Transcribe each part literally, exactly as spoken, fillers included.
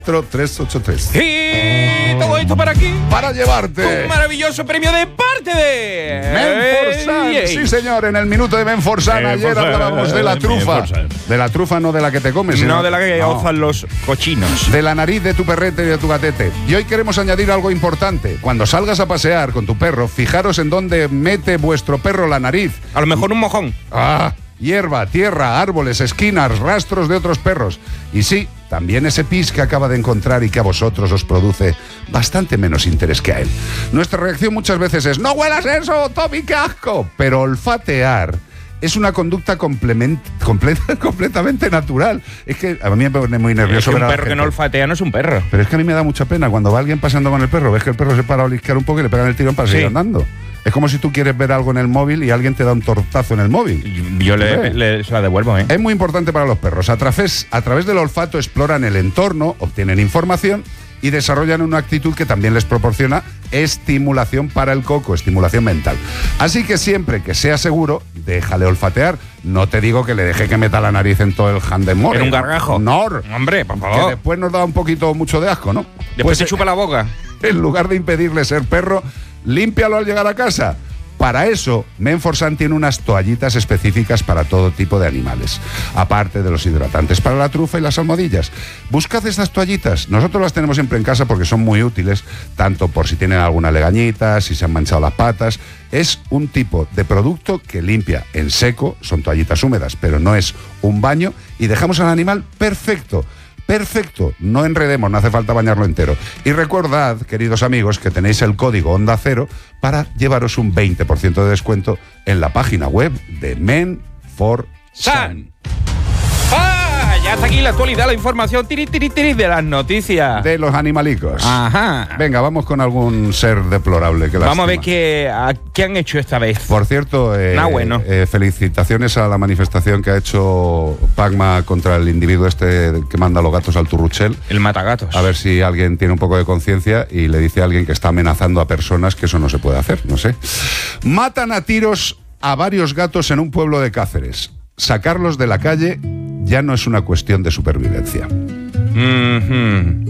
tres ocho tres. Y todo esto para aquí, para llevarte un maravilloso premio de parte de Menforsan. Sí, señor, en el minuto de Menforsan. Ayer hablábamos de la trufa. De la trufa, no de la que te comes, sino no de la que no. Ozan los cochinos. De la nariz de tu perrete y de tu gatete. Y hoy queremos añadir algo importante. Cuando salgas a pasear con tu perro, fijaros en dónde mete vuestro perro la nariz. A lo mejor un mojón. Ah, hierba, tierra, árboles, esquinas, rastros de otros perros. Y sí, también ese pis que acaba de encontrar y que a vosotros os produce bastante menos interés que a él. Nuestra reacción muchas veces es: ¡no huelas eso, Tommy, qué asco! Pero olfatear es una conducta completa, completamente natural. Es que a mí me pone muy nervioso. Es que un perro que no olfatea no es un perro. Pero es que a mí me da mucha pena cuando va alguien pasando con el perro, ves que el perro se para a olisquear un poco y le pegan el tirón para sí. seguir andando. Es como si tú quieres ver algo en el móvil y alguien te da un tortazo en el móvil. Yo le, le se la devuelvo, ¿eh? Es muy importante para los perros. A través, a través del olfato exploran el entorno, obtienen información y desarrollan una actitud que también les proporciona estimulación para el coco, estimulación mental. Así que siempre que sea seguro, déjale olfatear. No te digo que le deje que meta la nariz en todo el handemore. En un gargajo. No. Hombre, por favor. Que después nos da un poquito mucho de asco, ¿no? Después pues se chupa la boca. En lugar de impedirle ser perro, límpialo al llegar a casa. Para eso, Menforsan tiene unas toallitas específicas para todo tipo de animales, aparte de los hidratantes para la trufa y las almohadillas. Buscad estas toallitas. Nosotros las tenemos siempre en casa porque son muy útiles, tanto por si tienen alguna legañita, si se han manchado las patas. Es un tipo de producto que limpia en seco, son toallitas húmedas, pero no es un baño, y dejamos al animal perfecto. Perfecto, no enredemos, no hace falta bañarlo entero. Y recordad, queridos amigos, que tenéis el código Onda Cero para llevaros un veinte por ciento de descuento en la página web de Menforsan. ¡Ah! Ya está aquí la actualidad, la información tiri, tiri, tiri de las noticias. De los animalicos. Ajá. Venga, vamos con algún ser deplorable. Que vamos a ver qué, a, qué han hecho esta vez. Por cierto, eh, nah, bueno. eh, felicitaciones a la manifestación que ha hecho Pagma contra el individuo este que manda los gatos al Turruchel. El matagatos. A ver si alguien tiene un poco de conciencia y le dice a alguien que está amenazando a personas que eso no se puede hacer, no sé. Matan a tiros a varios gatos en un pueblo de Cáceres. Sacarlos de la calle ya no es una cuestión de supervivencia. Mm-hmm.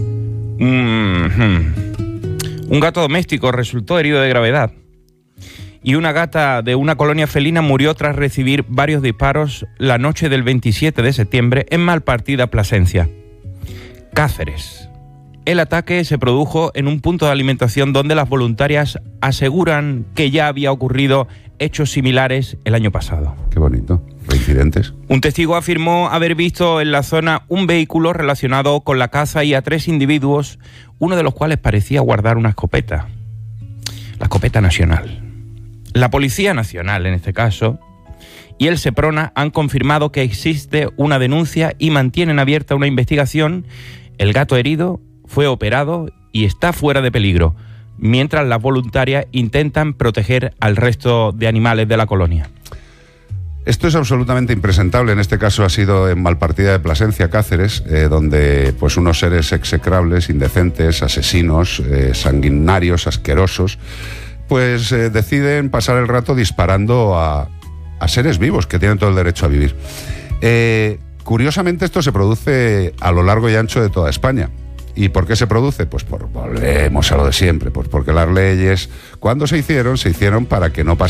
Mm-hmm. Un gato doméstico resultó herido de gravedad y una gata de una colonia felina murió tras recibir varios disparos la noche del veintisiete de septiembre en Malpartida, Plasencia, Cáceres. El ataque se produjo en un punto de alimentación donde las voluntarias aseguran que ya había ocurrido hechos similares el año pasado. Qué bonito. Reincidentes. Un testigo afirmó haber visto en la zona un vehículo relacionado con la caza y a tres individuos, uno de los cuales parecía guardar una escopeta. La escopeta nacional. La Policía Nacional, en este caso, y el Seprona han confirmado que existe una denuncia y mantienen abierta una investigación. El gato herido fue operado y está fuera de peligro, mientras las voluntarias intentan proteger al resto de animales de la colonia. Esto es absolutamente impresentable. En este caso ha sido en Malpartida de Plasencia, Cáceres, eh, donde pues unos seres execrables, indecentes, asesinos, eh, sanguinarios, asquerosos, pues eh, deciden pasar el rato disparando a, a seres vivos que tienen todo el derecho a vivir. Eh, curiosamente esto se produce a lo largo y ancho de toda España. ¿Y por qué se produce? Pues por, volvemos a lo de siempre, pues porque las leyes, cuando se hicieron, se hicieron para que no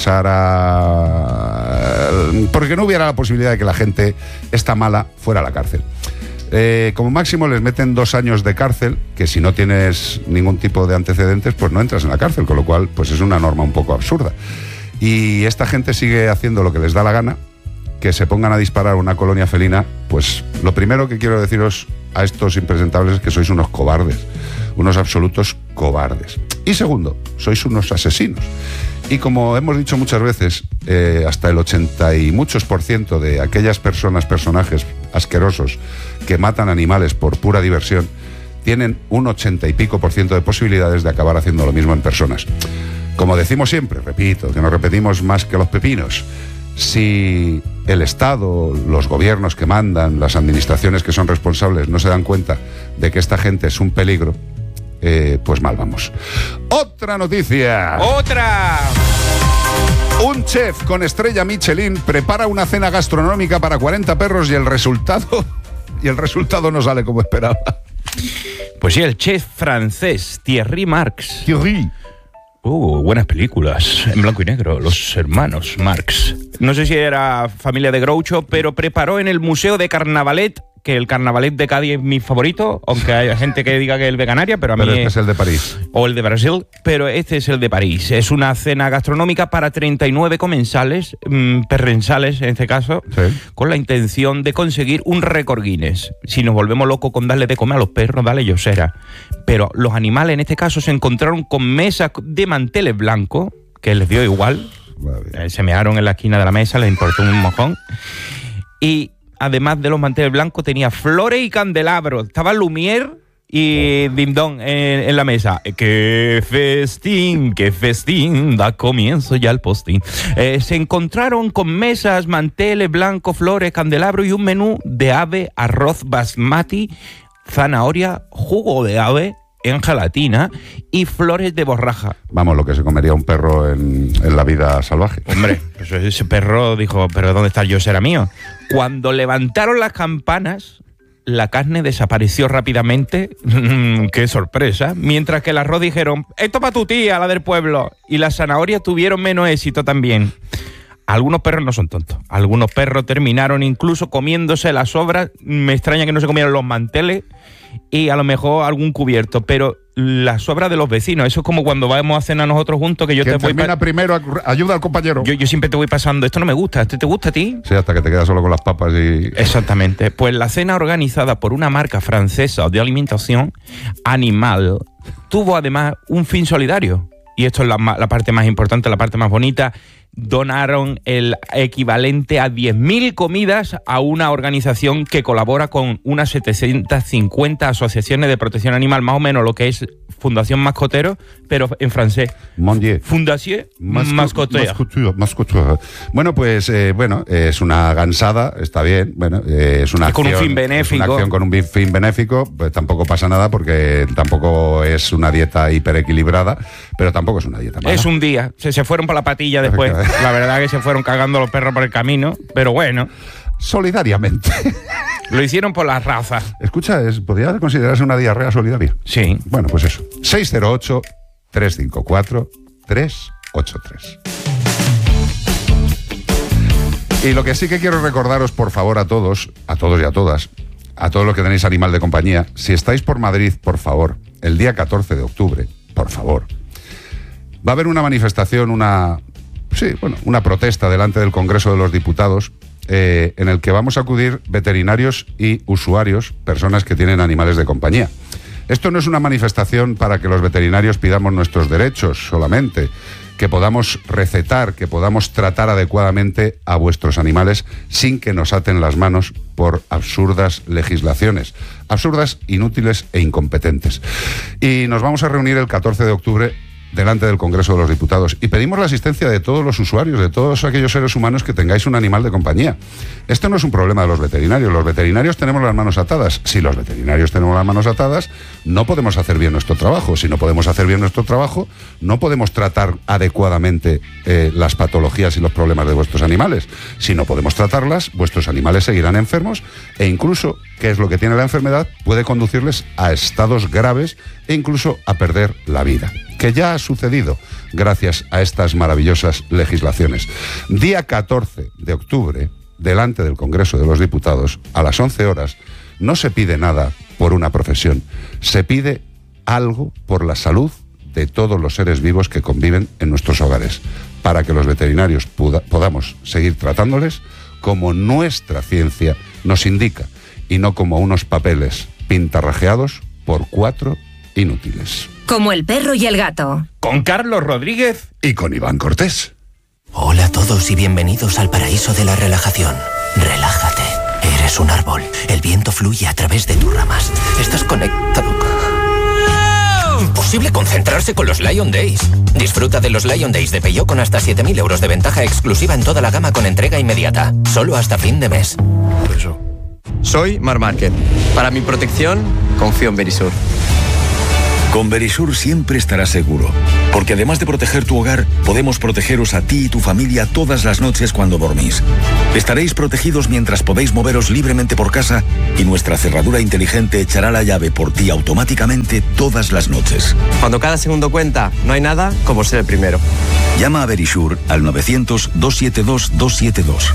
pasara, porque no hubiera la posibilidad de que la gente esta mala fuera a la cárcel. Eh, como máximo les meten dos años de cárcel, que si no tienes ningún tipo de antecedentes, pues no entras en la cárcel, con lo cual pues es una norma un poco absurda. Y esta gente sigue haciendo lo que les da la gana. Que se pongan a disparar una colonia felina, pues lo primero que quiero deciros a estos impresentables es que sois unos cobardes, unos absolutos cobardes. Y segundo, sois unos asesinos. Y como hemos dicho muchas veces, eh, hasta el ochenta y muchos por ciento de aquellas personas, personajes asquerosos que matan animales por pura diversión, tienen un ochenta y pico por ciento de posibilidades de acabar haciendo lo mismo en personas. Como decimos siempre, repito, que nos repetimos más que los pepinos, si el Estado, los gobiernos que mandan, las administraciones que son responsables no se dan cuenta de que esta gente es un peligro, eh, pues mal vamos. ¡Otra noticia! ¡Otra! Un chef con estrella Michelin prepara una cena gastronómica para cuarenta perros y el resultado, y el resultado no sale como esperaba. Pues sí, el chef francés Thierry Marx. Thierry. Uh, buenas películas, en blanco y negro, los hermanos Marx. No sé si era familia de Groucho, pero preparó en el Museo de Carnavalet, que el Carnavalet de Cádiz es mi favorito, aunque hay gente que diga que es el de Canarias, pero a pero mí este es el de París. O el de Brasil, pero este es el de París. Es una cena gastronómica para treinta y nueve comensales, mmm, perrensales en este caso, Sí. con la intención de conseguir un récord Guinness. Si nos volvemos locos con darle de comer a los perros, dale yosera. Pero los animales en este caso se encontraron con mesas de manteles blancos, que les dio igual. Vale. Eh, Se mearon en la esquina de la mesa, les importó un mojón. Y además de los manteles blancos, tenía flores y candelabros. Estaba Lumière y Dindon en, en la mesa. ¡Qué festín! ¡Qué festín! Da comienzo ya el postín. Eh, se encontraron con mesas, manteles blancos, flores, candelabros y un menú de ave, arroz basmati, zanahoria, jugo de ave en gelatina y flores de borraja. Vamos, lo que se comería un perro en, en la vida salvaje. Hombre, pues ese perro dijo, ¿pero dónde está el yosera mío? Cuando levantaron las campanas, la carne desapareció rápidamente. ¡Qué sorpresa! Mientras que el arroz dijeron, esto para tu tía, la del pueblo. Y las zanahorias tuvieron menos éxito también. Algunos perros no son tontos. Algunos perros terminaron incluso comiéndose las sobras. Me extraña que no se comieran los manteles y a lo mejor algún cubierto, pero las sobras de los vecinos. Eso es como cuando vamos a cenar nosotros juntos, que yo Quien te voy termina pa- primero, ayuda al compañero. yo, yo siempre te voy pasando, esto no me gusta, ¿esto te gusta a ti? Sí, hasta que te quedas solo con las papas y... Exactamente. Pues la cena organizada por una marca francesa de alimentación animal tuvo además un fin solidario. Y esto es la, ma- la parte más importante, la parte más bonita. Donaron el equivalente a diez mil comidas a una organización que colabora con unas setecientas cincuenta asociaciones de protección animal, más o menos lo que es Fundación Mascotero, pero en francés. Mon Dieu. Fundación Masco- Mascotero. Mascotero, Mascotero. Bueno, pues eh, bueno, es una gansada, está bien. Bueno, eh, es una Es con un acción, fin benéfico. Es una acción con un bi- fin benéfico, pues tampoco pasa nada porque tampoco es una dieta hiperequilibrada, pero tampoco es una dieta mala. Es un día. Se, se fueron por la patilla después. La verdad que se fueron cagando los perros por el camino, pero bueno, Solidariamente. lo hicieron por la raza. Escucha, es, ¿podría considerarse una diarrea solidaria? Sí. Bueno, pues eso. seis cero ocho, tres cinco cuatro, tres ocho tres. Y lo que sí que quiero recordaros, por favor, a todos, a todos y a todas, a todos los que tenéis animal de compañía, si estáis por Madrid, por favor, el día catorce de octubre, por favor, va a haber una manifestación, una, sí, bueno, una protesta delante del Congreso de los Diputados, eh, en el que vamos a acudir veterinarios y usuarios, personas que tienen animales de compañía. Esto no es una manifestación para que los veterinarios pidamos nuestros derechos solamente, que podamos recetar, que podamos tratar adecuadamente a vuestros animales sin que nos aten las manos por absurdas legislaciones, absurdas, inútiles e incompetentes. Y nos vamos a reunir el catorce de octubre delante del Congreso de los Diputados y pedimos la asistencia de todos los usuarios, de todos aquellos seres humanos que tengáis un animal de compañía. Esto no es un problema de los veterinarios. Los veterinarios tenemos las manos atadas. Si los veterinarios tenemos las manos atadas, no podemos hacer bien nuestro trabajo. Si no podemos hacer bien nuestro trabajo, no podemos tratar adecuadamente eh, las patologías y los problemas de vuestros animales. Si no podemos tratarlas, vuestros animales seguirán enfermos e incluso, ¿qué es lo que tiene la enfermedad? Puede conducirles a estados graves e incluso a perder la vida, que ya ha sucedido gracias a estas maravillosas legislaciones. Día catorce de octubre, delante del Congreso de los Diputados, a las once horas, no se pide nada por una profesión, se pide algo por la salud de todos los seres vivos que conviven en nuestros hogares, para que los veterinarios puda- podamos seguir tratándoles como nuestra ciencia nos indica, y no como unos papeles pintarrajeados por cuatro inútiles. Como el perro y el gato. Con Carlos Rodríguez. Y con Iván Cortés. Hola a todos y bienvenidos al paraíso de la relajación. Relájate. Eres un árbol. El viento fluye a través de tus ramas. Estás conectado. Imposible concentrarse con los Lion Days. Disfruta de los Lion Days de Peugeot con hasta siete mil euros de ventaja exclusiva en toda la gama con entrega inmediata. Solo hasta fin de mes. Soy Mar Márquez. Para mi protección, confío en Benisur. Con Verisur siempre estarás seguro, porque además de proteger tu hogar, podemos protegeros a ti y tu familia todas las noches cuando dormís. Estaréis protegidos mientras podéis moveros libremente por casa y nuestra cerradura inteligente echará la llave por ti automáticamente todas las noches. Cuando cada segundo cuenta, no hay nada como ser el primero. Llama a Verisur al novecientos, doscientos setenta y dos, doscientos setenta y dos.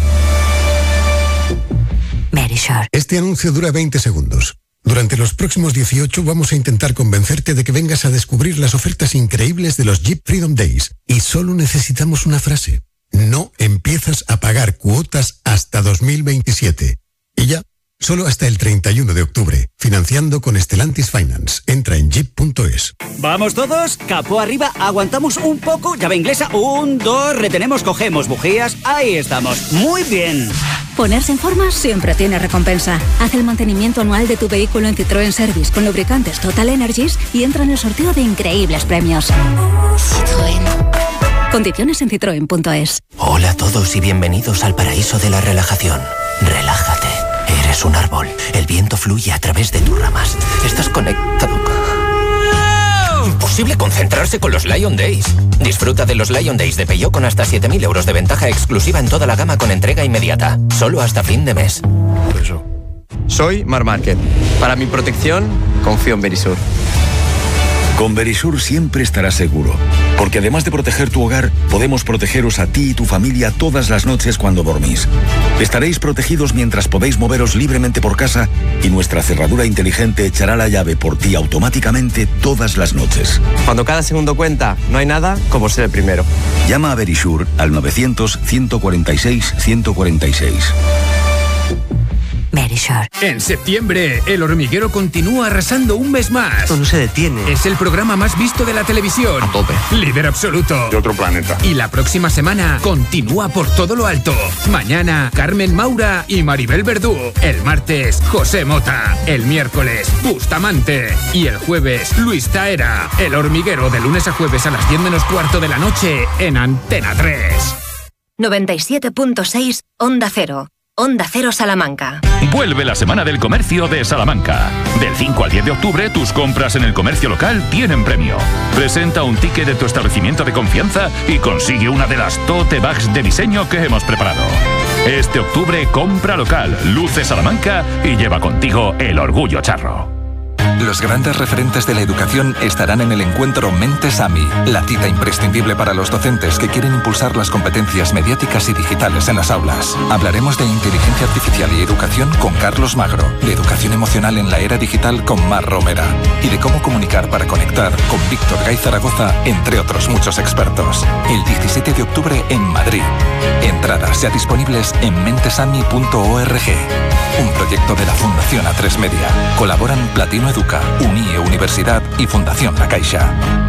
Verisur. Este anuncio dura veinte segundos. Durante los próximos dieciocho vamos a intentar convencerte de que vengas a descubrir las ofertas increíbles de los Jeep Freedom Days. Y solo necesitamos una frase. No empiezas a pagar cuotas hasta dos mil veintisiete. Y ya, solo hasta el treinta y uno de octubre. Financiando con Stellantis Finance. Entra en jeep punto es. Vamos todos, capó arriba, aguantamos un poco, llave inglesa, un, dos, retenemos, cogemos bujías, ahí estamos, muy bien. Ponerse en forma siempre tiene recompensa. Haz el mantenimiento anual de tu vehículo en Citroën Service con lubricantes Total Energies y entra en el sorteo de increíbles premios. Citroën. Condiciones en citroen punto es. Hola a todos y bienvenidos al paraíso de la relajación. Relájate. Eres un árbol. El viento fluye a través de tus ramas. Estás conectado. Imposible concentrarse con los Lion Days. Disfruta de los Lion Days de Peugeot con hasta siete mil euros de ventaja exclusiva en toda la gama con entrega inmediata. Solo hasta fin de mes. Eso. Soy Mar Market. Para mi protección, confío en Verisur. Con Verisur siempre estarás seguro, porque además de proteger tu hogar, podemos protegeros a ti y tu familia todas las noches cuando dormís. Estaréis protegidos mientras podéis moveros libremente por casa y nuestra cerradura inteligente echará la llave por ti automáticamente todas las noches. Cuando cada segundo cuenta, no hay nada como ser el primero. Llama a Verisur al novecientos, ciento cuarenta y seis, ciento cuarenta y seis. Verisur. En septiembre, El Hormiguero continúa arrasando un mes más. Esto no se detiene. Es el programa más visto de la televisión. A tope. Líder absoluto. De otro planeta. Y la próxima semana continúa por todo lo alto. Mañana, Carmen Maura y Maribel Verdú. El martes, José Mota. El miércoles, Bustamante. Y el jueves, Luis Taera. El Hormiguero de lunes a jueves a las diez menos cuarto de la noche en Antena tres. noventa y siete punto seis Onda Cero. Onda Cero Salamanca. Vuelve la Semana del Comercio de Salamanca. Del cinco al diez de octubre, tus compras en el comercio local tienen premio. Presenta un ticket de tu establecimiento de confianza y consigue una de las tote bags de diseño que hemos preparado. Este octubre, compra local, luce Salamanca y lleva contigo el orgullo charro. Los grandes referentes de la educación estarán en el encuentro Mentes A M I, la cita imprescindible para los docentes que quieren impulsar las competencias mediáticas y digitales en las aulas. Hablaremos de inteligencia artificial y educación con Carlos Magro, de educación emocional en la era digital con Mar Romera y de cómo comunicar para conectar con Víctor Gay Zaragoza, entre otros muchos expertos. El diecisiete de octubre en Madrid. Entradas ya disponibles en mentesami punto org. Un proyecto de la Fundación A tres Media. Colaboran Platino Educa, Unie Universidad y Fundación La Caixa.